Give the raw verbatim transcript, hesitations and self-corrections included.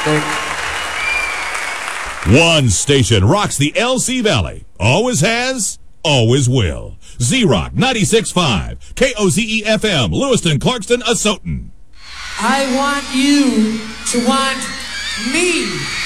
One station rocks the L C Valley. Always has, always will. Z-Rock ninety-six point five, K O Z E F M, Lewiston, Clarkston, Asotin. I want you to want me.